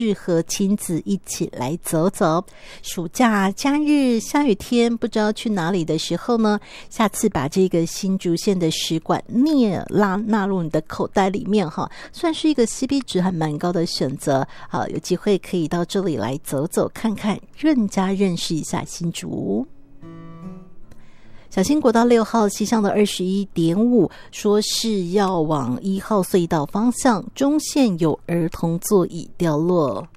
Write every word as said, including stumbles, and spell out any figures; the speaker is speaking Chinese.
适合亲子一起来走走。暑假假日下雨天不知道去哪里的时候呢，下次把这个新竹县的使馆聂拉纳入你的口袋里面哈，算是一个 C P 值还蛮高的选择。好，有机会可以到这里来走走看看，更加认识一下新竹。小新国道六号西向的 二十一点五 说是要往一号隧道方向，中线有儿童座椅掉落。